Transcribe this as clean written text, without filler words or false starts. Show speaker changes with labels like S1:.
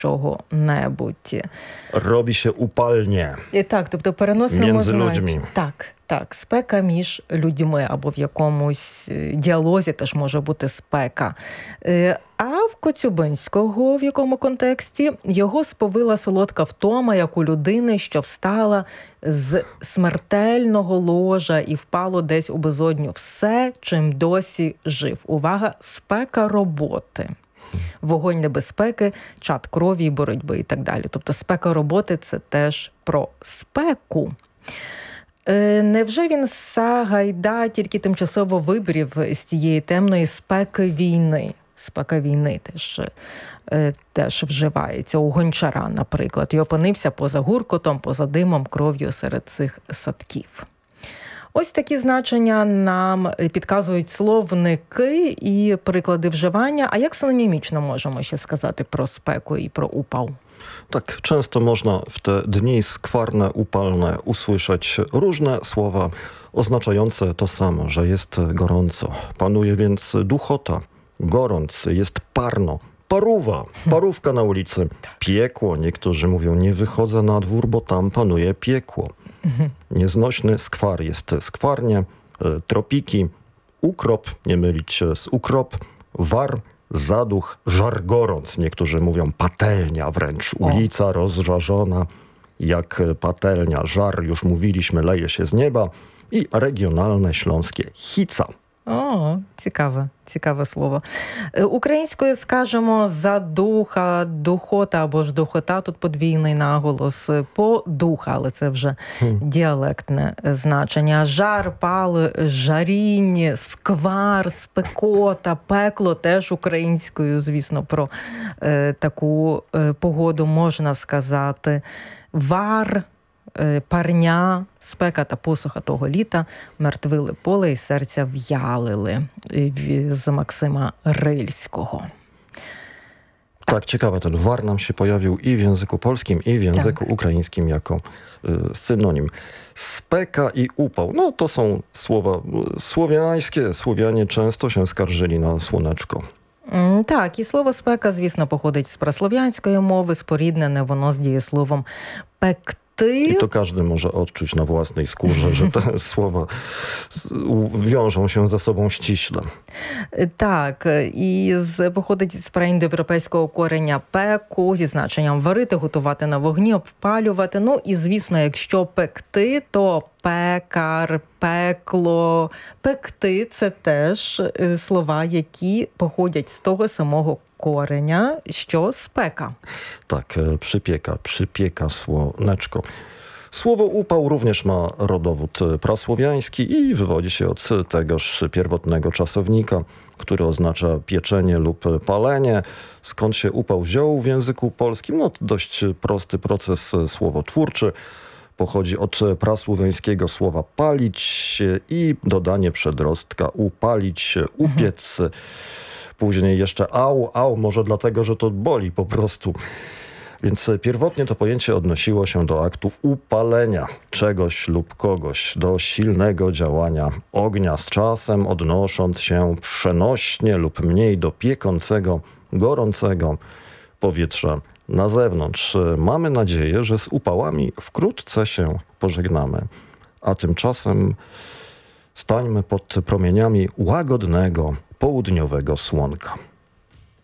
S1: чого-небудь.
S2: Robi się upalnie.
S1: І так, тобто переносимо
S2: Między ludźmi.
S1: Так, спека між людьми або в якомусь діалозі теж може бути спека. А в Коцюбинського в якому контексті? Його сповила солодка втома, як у людини, що встала з смертельного ложа і впало десь у безодню все, чим досі жив. Увага, спека роботи. Вогонь небезпеки, чад крові і боротьби і так далі. Тобто спека роботи – це теж про спеку. Невже він Сагайда тільки тимчасово вибрів з тієї темної спеки війни? Спека війни теж вживається у Гончара, наприклад, і опинився поза гуркотом, поза димом, кров'ю серед цих садків. Ось такі значення нам підказують словники і приклади вживання. А як синонімічно можемо ще сказати про спеку і про upał?
S2: Tak, często można w te dni skwarne, upalne usłyszeć różne słowa oznaczające to samo, że jest gorąco. Panuje więc duchota, gorąc, jest parno, parówa, parówka na ulicy, piekło. Niektórzy mówią, nie wychodzę na dwór, bo tam panuje piekło. Nieznośny skwar jest skwarnie, tropiki, ukrop, nie mylić się z ukrop, war, zaduch, żar gorąc. Niektórzy mówią patelnia wręcz, ulica rozżarzona jak patelnia. Żar, już mówiliśmy, leje się z nieba. I regionalne śląskie hica.
S1: О, цікаве слово. Українською скажемо задуха, духота або ж духота, тут подвійний наголос, подуха, але це вже діалектне значення. Жар, пал, жарінь, сквар, спекота, пекло теж українською, звісно, про таку погоду можна сказати. Вар, парня, спека та посуха того літа мертвили поле і серця в'ялили з Максима Рильського.
S2: Tak, ciekawe, ten war nam się pojawił i w języku polskim, i w języku ukraińskim jako synonim. Speka i upał, no to są słowa słowiańskie. Słowianie często się skarżyli na słoneczko.
S1: Так, і слово спека, звісно, походить з праслов'янської мови, споріднене воно з дієсловом пекти.
S2: I to każdy może odczuć na własnej skórze, że te słowa wiążą się ze sobą ściśle.
S1: Так, і походить з праіндоєвропейського кореня пеку, зі значенням варити, готувати на вогні, обпалювати. Ну і, звісно, якщо пекти, то пекар, пекло. Пекти – це теж слова, які походять з того самого кореня, що спека.
S2: Tak, przypieka słoneczko. Słowo upał również ma rodowód prasłowiański i wywodzi się od tegoż pierwotnego czasownika, który oznacza pieczenie lub palenie. Skąd się upał wziął w języku polskim? No to dość prosty proces słowotwórczy. Pochodzi od prasłowiańskiego słowa palić i dodanie przedrostka upalić, upiec. Później jeszcze au, może dlatego, że to boli po prostu. Więc pierwotnie to pojęcie odnosiło się do aktu upalenia czegoś lub kogoś, do silnego działania ognia, z czasem odnosząc się przenośnie lub mniej do piekącego, gorącego powietrza na zewnątrz. Mamy nadzieję, że z upałami wkrótce się pożegnamy, a tymczasem stańmy pod promieniami łagodnego, południowego słonka.